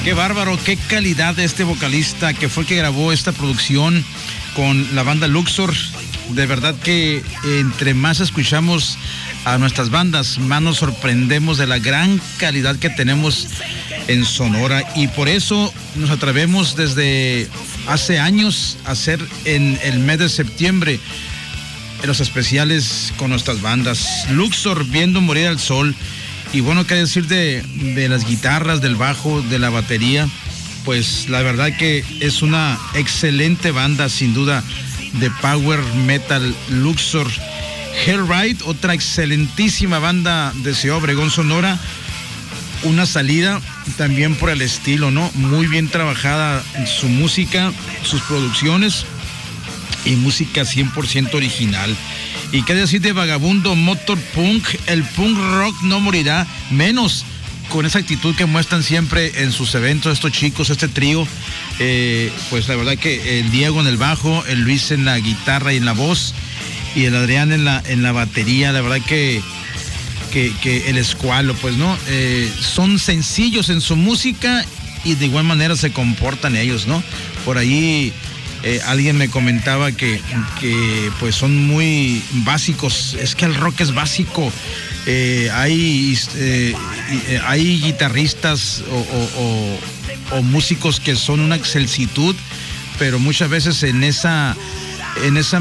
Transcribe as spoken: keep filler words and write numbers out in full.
Qué bárbaro, qué calidad de este vocalista que fue el que grabó esta producción con la banda Luxor. De verdad que entre más escuchamos a nuestras bandas, más nos sorprendemos de la gran calidad que tenemos en Sonora, y por eso nos atrevemos desde hace años a hacer en el mes de septiembre los especiales con nuestras bandas. Luxor, Viendo Morir al Sol. Y bueno, qué decir de, de las guitarras, del bajo, de la batería. Pues la verdad que es una excelente banda, sin duda, de power metal, Luxor. Hellride, otra excelentísima banda de Ciudad Obregón, Sonora. Una salida también por el estilo, ¿no? Muy bien trabajada en su música, sus producciones y música cien por ciento original. Y qué decir de Vagabundo Motor Punk, el punk rock no morirá, menos con esa actitud que muestran siempre en sus eventos estos chicos, este trío. Eh, pues la verdad que el Diego en el bajo, el Luis en la guitarra y en la voz, y el Adrián en la, en la batería, la verdad que, que, que el escualo, pues no, eh, son sencillos en su música y de igual manera se comportan ellos, ¿no? Por ahí Eh, alguien me comentaba que, que pues son muy básicos. Es que el rock es básico. Eh, hay, eh, hay guitarristas o, o, o, o músicos que son una excelsitud, pero muchas veces en esa, en esa